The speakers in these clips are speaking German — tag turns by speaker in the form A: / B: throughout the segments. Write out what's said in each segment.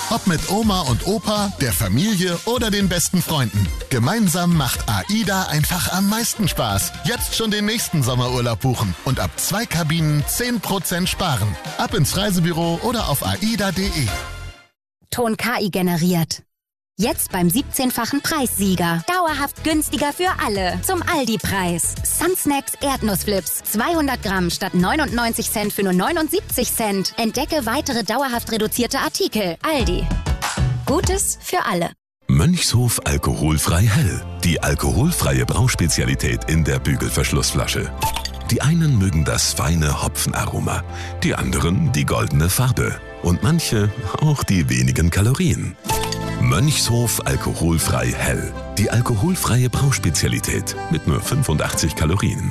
A: Ob mit Oma und Opa, der Familie oder den besten Freunden. Gemeinsam macht AIDA einfach am meisten Spaß. Jetzt schon den nächsten Sommerurlaub buchen und ab 2 Kabinen 10% sparen. Ab ins Reisebüro oder auf aida.de.
B: Ton KI generiert. Jetzt beim 17-fachen Preissieger. Dauerhaft günstiger für alle. Zum Aldi-Preis. Sunsnacks Erdnussflips. 200 Gramm statt 99 Cent für nur 79 Cent. Entdecke weitere dauerhaft reduzierte Artikel. Aldi. Gutes für alle.
C: Mönchshof alkoholfrei hell. Die alkoholfreie Brauspezialität in der Bügelverschlussflasche. Die einen mögen das feine Hopfenaroma, die anderen die goldene Farbe und manche auch die wenigen Kalorien. Mönchshof alkoholfrei hell. Die alkoholfreie Brauspezialität mit nur 85 Kalorien.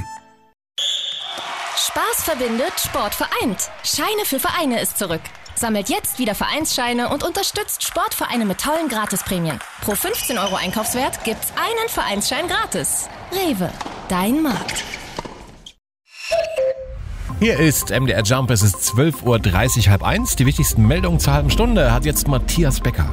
D: Spaß verbindet, Sport vereint. Scheine für Vereine ist zurück. Sammelt jetzt wieder Vereinsscheine und unterstützt Sportvereine mit tollen Gratisprämien. Pro 15 € Einkaufswert gibt's einen Vereinsschein gratis. Rewe, dein Markt.
E: Hier ist MDR Jump, es ist 12:30 Uhr, 12:30. Die wichtigsten Meldungen zur halben Stunde hat jetzt Matthias Becker.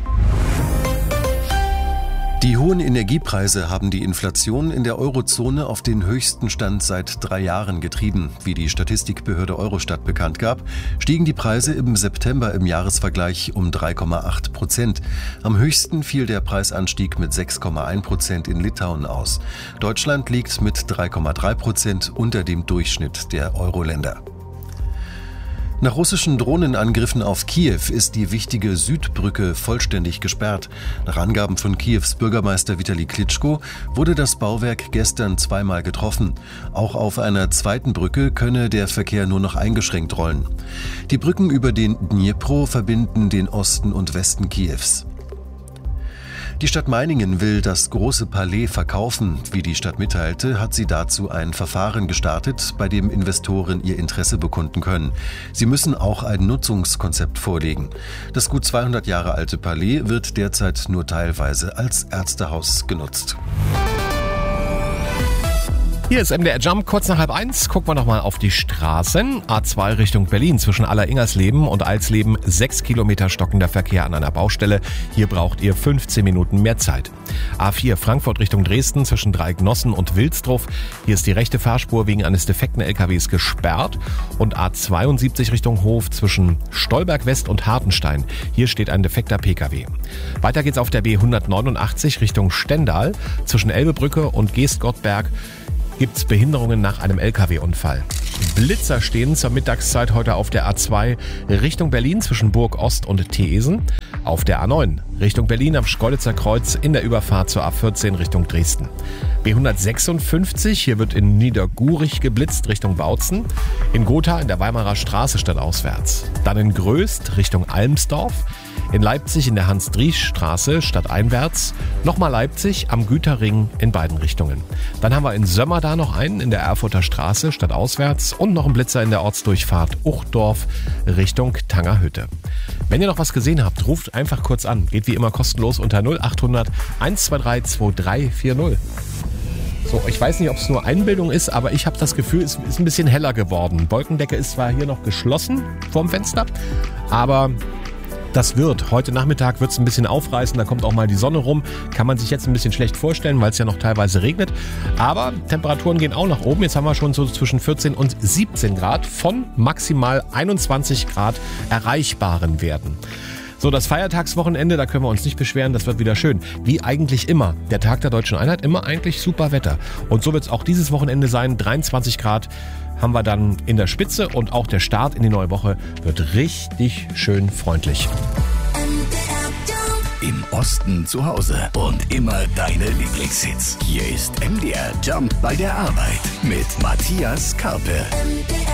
F: Die hohen Energiepreise haben die Inflation in der Eurozone auf den höchsten Stand seit 3 Jahren getrieben. Wie die Statistikbehörde Eurostat bekannt gab, stiegen die Preise im September im Jahresvergleich um 3,8%. Am höchsten fiel der Preisanstieg mit 6,1% in Litauen aus. Deutschland liegt mit 3,3% unter dem Durchschnitt der Euro-Länder. Nach russischen Drohnenangriffen auf Kiew ist die wichtige Südbrücke vollständig gesperrt. Nach Angaben von Kiews Bürgermeister Vitali Klitschko wurde das Bauwerk gestern zweimal getroffen. Auch auf einer zweiten Brücke könne der Verkehr nur noch eingeschränkt rollen. Die Brücken über den Dnipro verbinden den Osten und Westen Kiews. Die Stadt Meiningen will das große Palais verkaufen. Wie die Stadt mitteilte, hat sie dazu ein Verfahren gestartet, bei dem Investoren ihr Interesse bekunden können. Sie müssen auch ein Nutzungskonzept vorlegen. Das gut 200 Jahre alte Palais wird derzeit nur teilweise als Ärztehaus genutzt.
E: Hier ist MDR Jump, kurz nach 12:30. Gucken wir nochmal auf die Straßen. A2 Richtung Berlin zwischen Aller-Ingersleben und Alsleben 6 Kilometer stockender Verkehr an einer Baustelle. Hier braucht ihr 15 Minuten mehr Zeit. A4 Frankfurt Richtung Dresden zwischen Dreiecknossen und Wilsdruff. Hier ist die rechte Fahrspur wegen eines defekten LKWs gesperrt. Und A72 Richtung Hof zwischen Stolberg West und Hartenstein. Hier steht ein defekter PKW. Weiter geht's auf der B189 Richtung Stendal zwischen Elbebrücke und Geestgottberg. Gibt es Behinderungen nach einem LKW-Unfall. Blitzer stehen zur Mittagszeit heute auf der A2 Richtung Berlin zwischen Burg Ost und Theesen. Auf der A9 Richtung Berlin am Schkeuditzer Kreuz in der Überfahrt zur A14 Richtung Dresden. B156, hier wird in Niedergurich geblitzt Richtung Bautzen. In Gotha in der Weimarer Straße stadtauswärts. Dann in Gröst Richtung Almsdorf. In Leipzig in der Hans-Driesch-Straße stadteinwärts. Nochmal Leipzig am Güterring in beiden Richtungen. Dann haben wir in Sömmer da noch einen in der Erfurter Straße stadtauswärts und noch einen Blitzer in der Ortsdurchfahrt Uchtdorf Richtung Tangerhütte. Wenn ihr noch was gesehen habt, ruft einfach kurz an. Geht wie immer kostenlos unter 0800 123 2340. So, ich weiß nicht, ob es nur Einbildung ist, aber ich habe das Gefühl, es ist ein bisschen heller geworden. Wolkendecke ist zwar hier noch geschlossen vorm Fenster, aber das wird. Heute Nachmittag wird es ein bisschen aufreißen, da kommt auch mal die Sonne rum. Kann man sich jetzt ein bisschen schlecht vorstellen, weil es ja noch teilweise regnet. Aber Temperaturen gehen auch nach oben. Jetzt haben wir schon so zwischen 14 und 17 Grad von maximal 21 Grad erreichbaren Werten. So, das Feiertagswochenende, da können wir uns nicht beschweren, das wird wieder schön. Wie eigentlich immer. Der Tag der Deutschen Einheit, immer eigentlich super Wetter. Und so wird es auch dieses Wochenende sein. 23 Grad haben wir dann in der Spitze und auch der Start in die neue Woche wird richtig schön freundlich.
G: Im Osten zu Hause und immer deine Lieblingshits. Hier ist MDR Jump bei der Arbeit mit Matthias Karpe.